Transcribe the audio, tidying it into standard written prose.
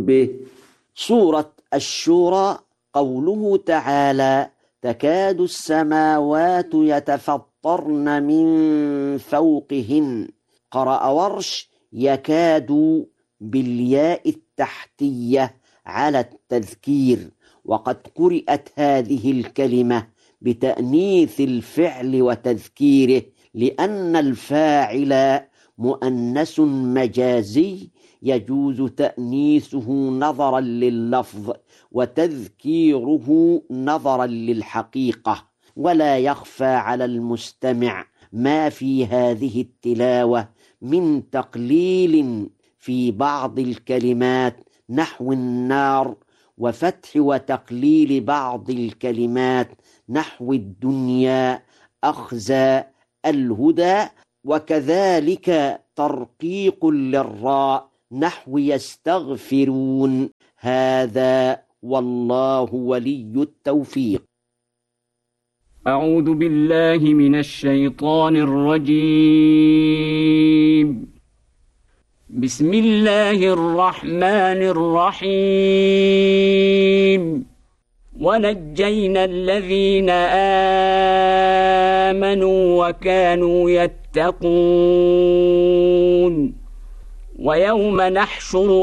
به. سورة الشورى. قوله تعالى: تكاد السماوات يتفطرن من فوقهن. قرأ ورش: يكاد بالياء التحتية على التذكير، وقد قرأت هذه الكلمة بتأنيث الفعل وتذكيره، لأن الفاعل مؤنث مجازي يجوز تأنيثه نظرا لللفظ وتذكيره نظرا للحقيقة. ولا يخفى على المستمع ما في هذه التلاوة من تقليل في بعض الكلمات نحو النار، وفتح وتقليل بعض الكلمات نحو الدنيا، أخزى، الهدى، وكذلك ترقيق للراء نحو يستغفرون. هذا والله ولي التوفيق. أعوذ بالله من الشيطان الرجيم. بسم الله الرحمن الرحيم. ونجينا الذين آمنوا وكانوا يتقون. ويوم نحشر